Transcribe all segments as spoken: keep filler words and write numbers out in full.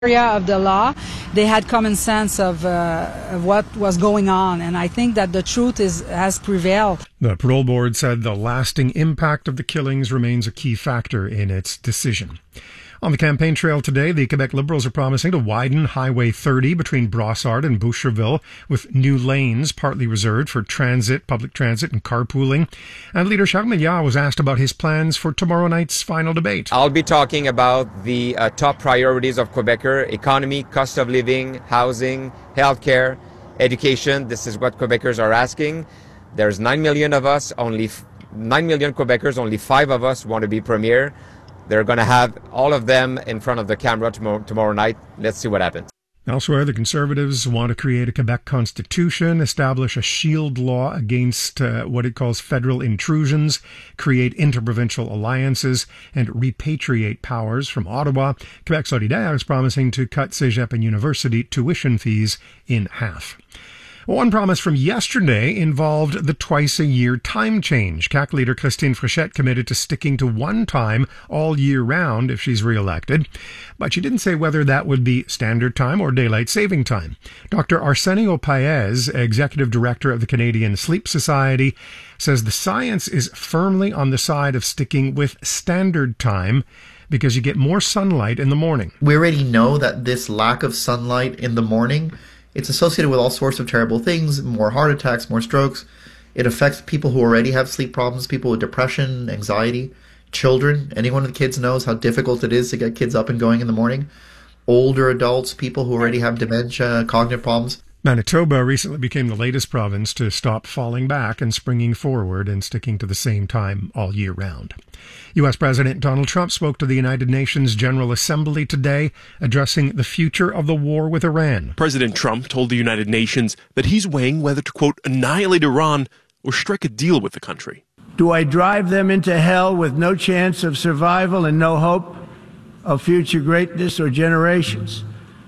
area of the law, they had common sense of, uh, of what was going on, and I think that the truth is has prevailed. The parole board said the lasting impact of the killings remains a key factor in its decision. On the campaign trail today, the Quebec Liberals are promising to widen Highway thirty between Brossard and Boucherville with new lanes partly reserved for transit, public transit and carpooling. And leader Charles Milliard was asked about his plans for tomorrow night's final debate. I'll be talking about the uh, top priorities of Quebecer: economy, cost of living, housing, healthcare, education. This is what Quebecers are asking. There's nine million of us, only f- nine million Quebecers, only five of us want to be premier. They're going to have all of them in front of the camera tomorrow, tomorrow night. Let's see what happens. Elsewhere, the Conservatives want to create a Quebec constitution, establish a shield law against uh, what it calls federal intrusions, create interprovincial alliances, and repatriate powers from Ottawa. Quebec Solidaire is promising to cut Cégep and university tuition fees in half. One promise from yesterday involved the twice-a-year time change. C A Q leader Christine Fréchette committed to sticking to one time all year round if she's re-elected. But she didn't say whether that would be standard time or daylight saving time. Doctor Arsenio Paez, executive director of the Canadian Sleep Society, says the science is firmly on the side of sticking with standard time because you get more sunlight in the morning. We already know that this lack of sunlight in the morning, it's associated with all sorts of terrible things, more heart attacks, more strokes. It affects people who already have sleep problems, people with depression, anxiety, children. Anyone with kids knows how difficult it is to get kids up and going in the morning. Older adults, people who already have dementia, cognitive problems. Manitoba recently became the latest province to stop falling back and springing forward and sticking to the same time all year round. U S President Donald Trump spoke to the United Nations General Assembly today, addressing the future of the war with Iran. President Trump told the United Nations that he's weighing whether to, quote, annihilate Iran or strike a deal with the country. Do I drive them into hell with no chance of survival and no hope of future greatness or generations?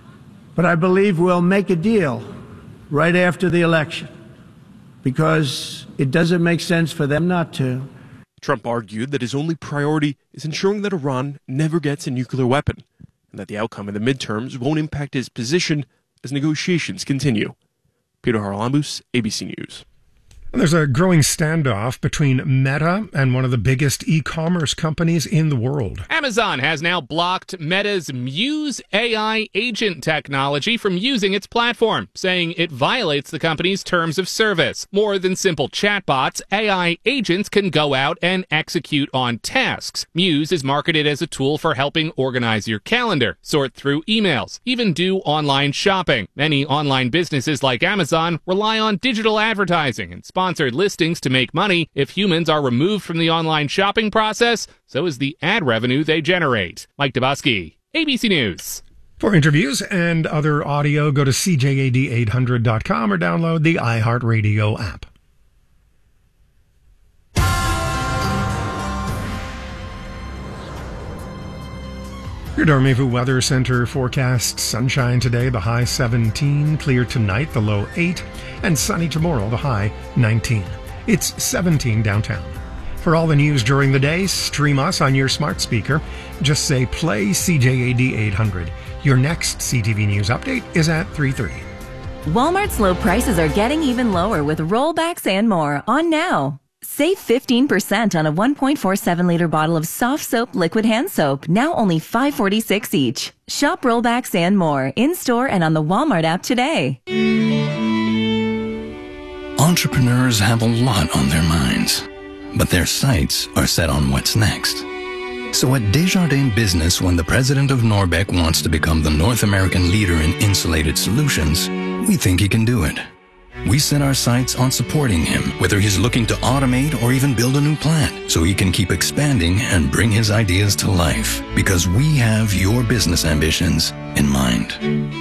But I believe we'll make a deal right after the election, because it doesn't make sense for them not to. Trump argued that his only priority is ensuring that Iran never gets a nuclear weapon, and that the outcome of the midterms won't impact his position as negotiations continue. Peter Haralambous, A B C News. And there's a growing standoff between Meta and one of the biggest e-commerce companies in the world. Amazon has now blocked Meta's Muse A I agent technology from using its platform, saying it violates the company's terms of service. More than simple chatbots, A I agents can go out and execute on tasks. Muse is marketed as a tool for helping organize your calendar, sort through emails, even do online shopping. Many online businesses like Amazon rely on digital advertising and sponsored listings to make money. If humans are removed from the online shopping process, so is the ad revenue they generate. Mike Dubosky, A B C News. For interviews and other audio, go to C J A D eight hundred dot com or download the iHeartRadio app. Your Dormevu Weather Center forecasts sunshine today, the high seventeen, clear tonight, the low eight, and sunny tomorrow, the high nineteen. It's seventeen downtown. For all the news during the day, stream us on your smart speaker. Just say play C J A D eight hundred. Your next C T V News update is at three thirty. Walmart's low prices are getting even lower with rollbacks and more on now. Save fifteen percent on a one point four seven liter bottle of soft soap liquid hand soap, now only five forty-six each. Shop rollbacks and more in-store and on the Walmart app today. Entrepreneurs have a lot on their minds, but their sights are set on what's next. So at Desjardins Business, when the president of Norbec wants to become the North American leader in insulated solutions, we think he can do it. We set our sights on supporting him, whether he's looking to automate or even build a new plant, so he can keep expanding and bring his ideas to life, because we have your business ambitions in mind.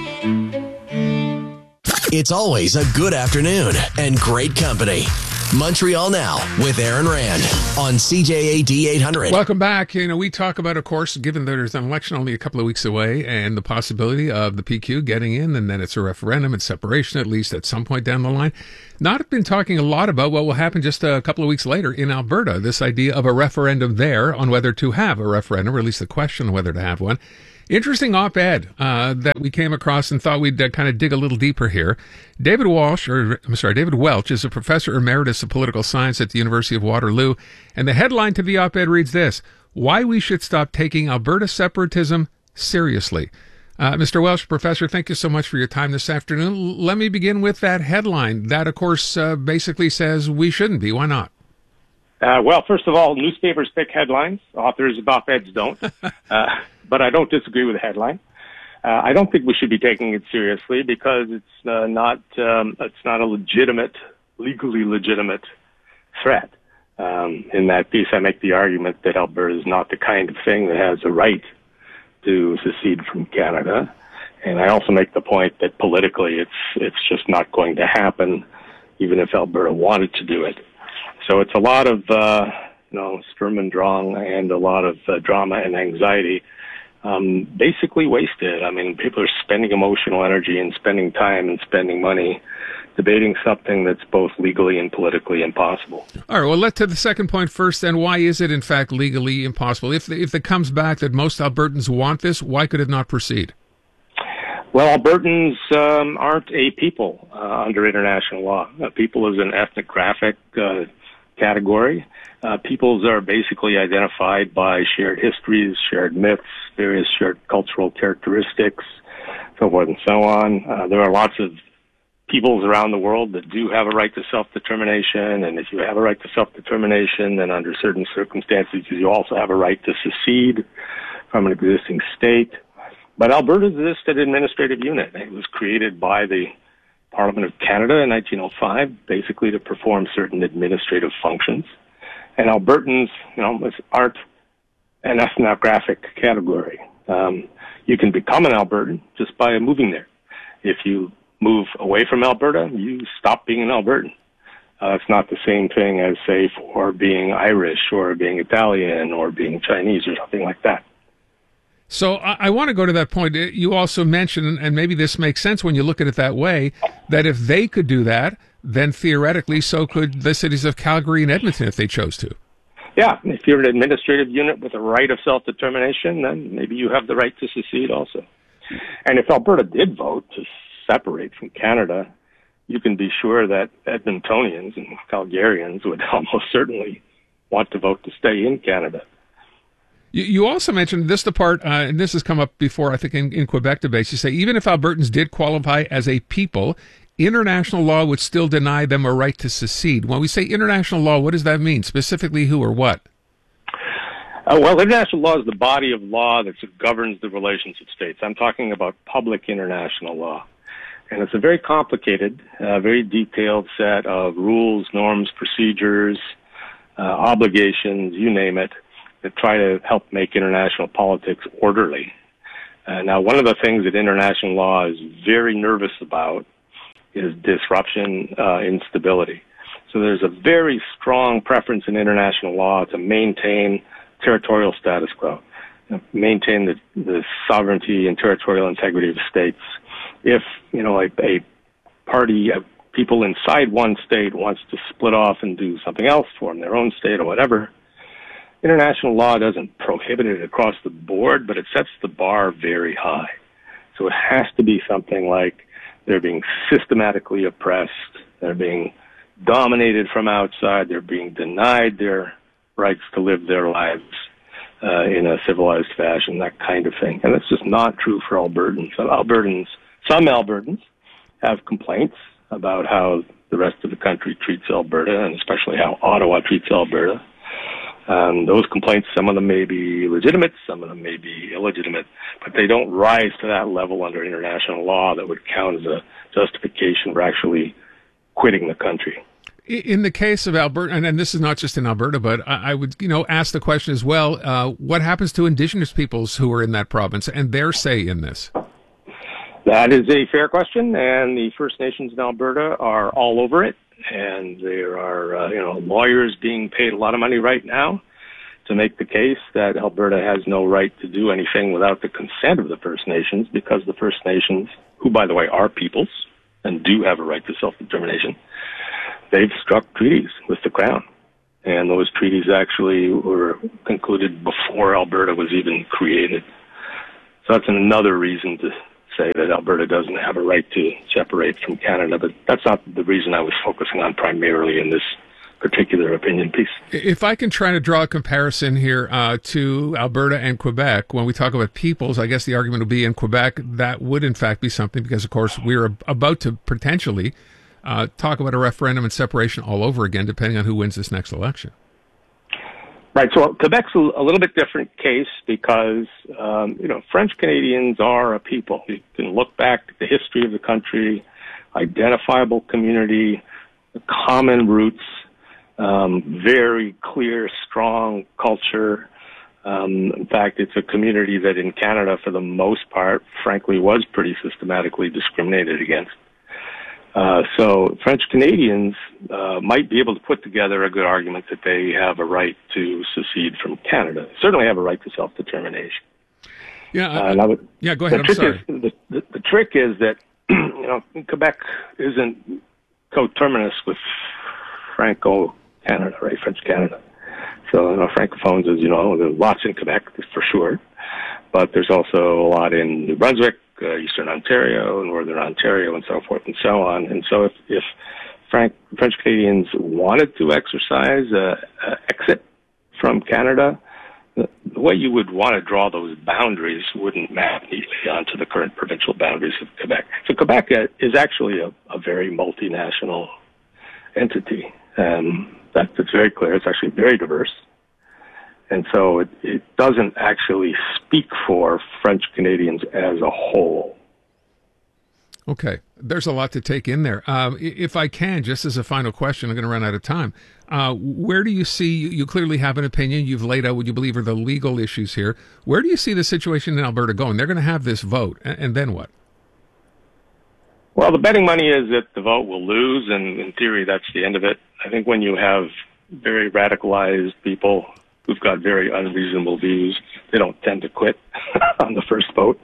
It's always a good afternoon and great company. Montreal Now with Aaron Rand on C J A D eight hundred. Welcome back. You know, we talk about, of course, given that there's an election only a couple of weeks away and the possibility of the P Q getting in, and then it's a referendum and separation, at least at some point down the line. Not been talking a lot about what will happen just a couple of weeks later in Alberta, this idea of a referendum there on whether to have a referendum, or at least the question on whether to have one. Interesting op-ed uh, that we came across and thought we'd uh, kind of dig a little deeper here. David Walsh, or I'm sorry, David Welch is a professor emeritus of political science at the University of Waterloo, and the headline to the op-ed reads this: "Why we should stop taking Alberta separatism seriously." Uh, Mister Welsh, Professor, thank you so much for your time this afternoon. L- let me begin with that headline. That, of course, uh, basically says we shouldn't be. Why not? Uh, well, first of all, newspapers pick headlines. Authors of op-eds don't. uh, but I don't disagree with the headline. Uh, I don't think we should be taking it seriously because it's uh, not um, it's not a legitimate, legally legitimate threat. Um, in that piece, I make the argument that Alberta is not the kind of thing that has a right to secede from Canada, and I also make the point that politically, it's it's just not going to happen, even if Alberta wanted to do it. So it's a lot of uh, you know Sturm und Drang and a lot of uh, drama and anxiety. Um, basically wasted. I mean, people are spending emotional energy and spending time and spending money debating something that's both legally and politically impossible. All right, well, let's to the second point first, then. Why is it, in fact, legally impossible? If, if it comes back that most Albertans want this, why could it not proceed? Well, Albertans um, aren't a people uh, under international law. Uh, people is an ethnographic uh, category. Uh, peoples are basically identified by shared histories, shared myths, various shared cultural characteristics, so forth and so on. Uh, there are lots of peoples around the world that do have a right to self-determination, and if you have a right to self-determination, then under certain circumstances you also have a right to secede from an existing state. But Alberta is just an administrative unit. It was created by the Parliament of Canada in nineteen oh five, basically to perform certain administrative functions. And Albertans, you know, aren't an ethnographic category. Um, you can become an Albertan just by moving there. If you move away from Alberta, you stop being an Albertan. Uh, it's not the same thing as, say, for being Irish or being Italian or being Chinese or something like that. So I, I want to go to that point. You also mentioned, and maybe this makes sense when you look at it that way, that if they could do that, then theoretically so could the cities of Calgary and Edmonton if they chose to. Yeah, if you're an administrative unit with a right of self-determination, then maybe you have the right to secede also. And if Alberta did vote to separate from Canada, you can be sure that Edmontonians and Calgarians would almost certainly want to vote to stay in Canada. You, you also mentioned this, the part, uh, and this has come up before, I think, in, in Quebec debates. You say even if Albertans did qualify as a people, international law would still deny them a right to secede. When we say international law, what does that mean? Specifically who or what? Uh, well, international law is the body of law that governs the relations of states. I'm talking about public international law. And it's a very complicated, uh, very detailed set of rules, norms, procedures, uh, obligations, you name it, that try to help make international politics orderly. Uh, now, one of the things that international law is very nervous about is disruption, uh, instability. So there's a very strong preference in international law to maintain territorial status quo, maintain the, the sovereignty and territorial integrity of states. If, you know, a, a party, uh, people inside one state wants to split off and do something else, form their own state or whatever, international law doesn't prohibit it across the board, but it sets the bar very high. So it has to be something like they're being systematically oppressed, they're being dominated from outside, they're being denied their rights to live their lives uh, in a civilized fashion, that kind of thing. And that's just not true for Albertans. So Albertans, some Albertans have complaints about how the rest of the country treats Alberta, and especially how Ottawa treats Alberta. Um, those complaints, some of them may be legitimate, some of them may be illegitimate, but they don't rise to that level under international law that would count as a justification for actually quitting the country. In the case of Alberta, and, and this is not just in Alberta, but I, I would, you know, ask the question as well, uh, what happens to Indigenous peoples who are in that province and their say in this? That is a fair question, and the First Nations in Alberta are all over it. And there are, uh, you know, lawyers being paid a lot of money right now to make the case that Alberta has no right to do anything without the consent of the First Nations, because the First Nations, who, by the way, are peoples and do have a right to self-determination, they've struck treaties with the Crown. And those treaties actually were concluded before Alberta was even created. So that's another reason to say that Alberta doesn't have a right to separate from Canada, but that's not the reason I was focusing on primarily in this particular opinion piece. If I can try to draw a comparison here uh, to Alberta and Quebec, when we talk about peoples, I guess the argument would be in Quebec that would in fact be something, because of course we're about to potentially uh, talk about a referendum and separation all over again, depending on who wins this next election. Right. So Quebec's a little bit different case because, um, you know, French Canadians are a people. You can look back at the history of the country, identifiable community, common roots, um, very clear, strong culture. Um, in fact, it's a community that in Canada, for the most part, frankly, was pretty systematically discriminated against. Uh, so French Canadians uh, might be able to put together a good argument that they have a right to secede from Canada. Certainly have a right to self-determination. Yeah, uh, now the, yeah. Go ahead. The I'm trick sorry. Is, the, the, the trick is that you know Quebec isn't coterminous with Franco Canada, right? French Canada. So you know, francophones, as you know, there's lots in Quebec for sure, but there's also a lot in New Brunswick, Uh, Eastern Ontario, Northern Ontario, and so forth and so on. And so if, if Frank, French Canadians wanted to exercise uh, uh, exit from Canada, the, the way you would want to draw those boundaries wouldn't map neatly onto the current provincial boundaries of Quebec. So Quebec is actually a, a very multinational entity. Um, that, that's very clear. It's actually very diverse. And so it, it doesn't actually speak for French Canadians as a whole. Okay. There's a lot to take in there. Um, if I can, just as a final question, I'm going to run out of time. Uh, where do you see, you clearly have an opinion, you've laid out what you believe are the legal issues here. Where do you see the situation in Alberta going? They're going to have this vote, and, and then what? Well, the betting money is that the vote will lose, and in theory, that's the end of it. I think when you have very radicalized people who've got very unreasonable views, they don't tend to quit on the first vote.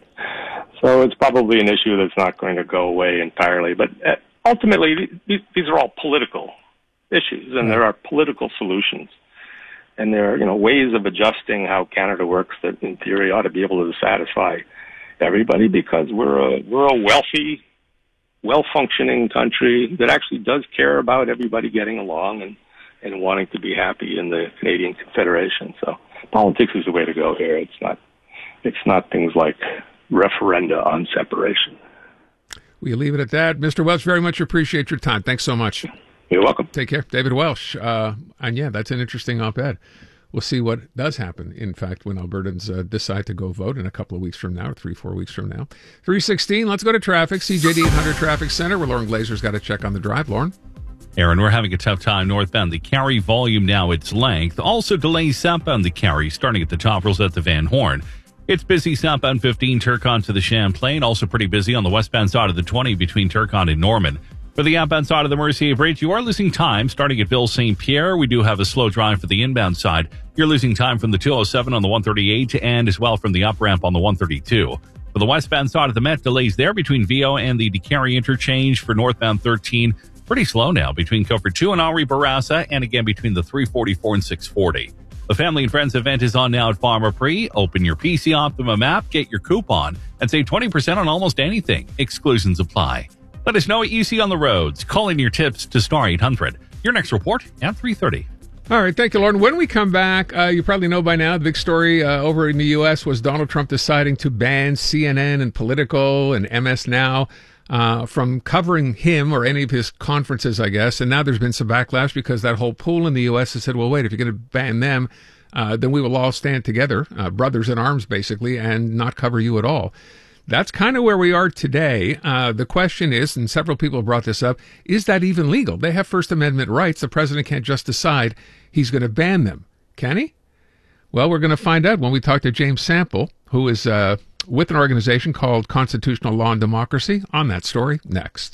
So it's probably an issue that's not going to go away entirely. But ultimately, these are all political issues, and there are political solutions. And there are, you know, ways of adjusting how Canada works that, in theory, ought to be able to satisfy everybody, because we're a we're a wealthy, well-functioning country that actually does care about everybody getting along and and wanting to be happy in the Canadian Confederation. So politics is the way to go here. It's not, it's not things like referenda on separation. We'll leave it at that. Mister Welch, very much appreciate your time. Thanks so much. You're welcome. Take care. David Welch. Uh, and yeah, that's an interesting op-ed. We'll see what does happen, in fact, when Albertans uh, decide to go vote in a couple of weeks from now, or three, four weeks from now. three sixteen, let's go to traffic. C J D eight hundred Traffic Center, where Lauren Glazer's got to check on the drive. Lauren? Aaron, we're having a tough time northbound. The Carry volume now its length. Also delays southbound the Carry, starting at the top Rosette to Van Horn. It's busy southbound fifteen, Turcon to the Champlain. Also pretty busy on the westbound side of the twenty between Turcon and Norman. For the outbound side of the Mercier Bridge, you are losing time starting at Ville Saint Pierre. We do have a slow drive for the inbound side. You're losing time from the two oh seven on the one thirty-eight and as well from the up ramp on the one thirty-two. For the westbound side of the Met, delays there between V O and the DeCarry interchange. For northbound thirteen, pretty slow now between Cofer two and Henri Bourassa, and again between the three forty-four and six forty. The Family and Friends event is on now at Pharmaprix. Open your P C Optimum app, get your coupon, and save twenty percent on almost anything. Exclusions apply. Let us know what you see on the roads. Call in your tips to star eight hundred. Your next report at three thirty. All right, thank you, Lauren. When we come back, uh, you probably know by now, the big story uh, over in the U S was Donald Trump deciding to ban C N N and Politico and M S Now uh, from covering him or any of his conferences, I guess. And now there's been some backlash because that whole pool in the U S has said, well, wait, if you're going to ban them, uh, then we will all stand together, uh, brothers in arms, basically, and not cover you at all. That's kind of where we are today. Uh, the question is, and several people have brought this up, is that even legal? They have First Amendment rights. The president can't just decide he's going to ban them. Can he? Well, we're going to find out when we talk to James Sample, who is uh, with an organization called Constitutional Law and Democracy, on that story next.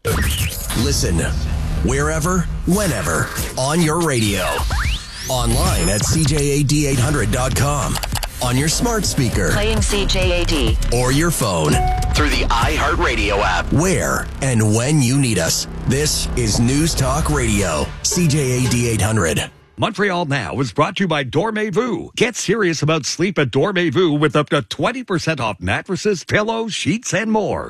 Listen wherever, whenever, on your radio. Online at C J A D eight hundred dot com. On your smart speaker. Playing C J A D. Or your phone. Through the iHeartRadio app. Where and when you need us. This is News Talk Radio. C J A D eight hundred. Montreal Now is brought to you by Dormez-vous. Get serious about sleep at Dormez-vous with up to twenty percent off mattresses, pillows, sheets, and more.